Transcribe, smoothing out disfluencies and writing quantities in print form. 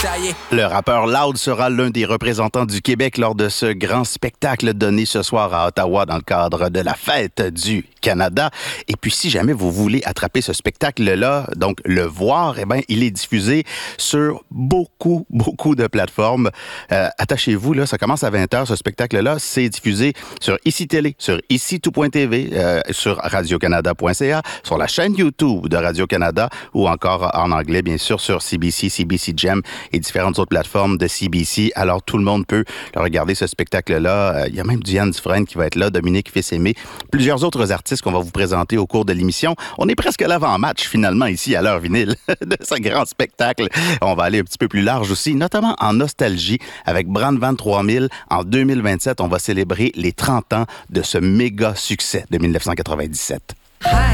ça y est. Le rappeur Loud sera l'un des représentants du Québec lors de ce grand spectacle donné ce soir à Ottawa dans le cadre de la Fête du Canada. Et puis, si jamais vous voulez attraper ce spectacle-là, donc le voir, eh bien, il est diffusé sur beaucoup de plateformes. Attachez-vous, là, ça commence à 20h, ce spectacle-là. C'est diffusé sur ICI Télé, sur ICI-tout.tv, sur radiocanada.ca, sur la chaîne YouTube de Radio-Canada ou encore en anglais, bien sûr, sur CBC, CBC Gem et différentes autres plateformes de CBC. Alors, tout le monde peut regarder ce spectacle-là. Il y a même Diane Dufresne qui va être là, Dominique Fils-Aimé, plusieurs autres artistes qu'on va vous présenter au cours de l'émission. On est presque à l'avant-match, finalement, ici, à l'heure vinyle, de ce grand spectacle. On va aller un petit peu plus large aussi, notamment en nostalgie, avec Brandvan 3000. En 2027, on va célébrer les 30 ans de ce méga succès de 1997. Hi.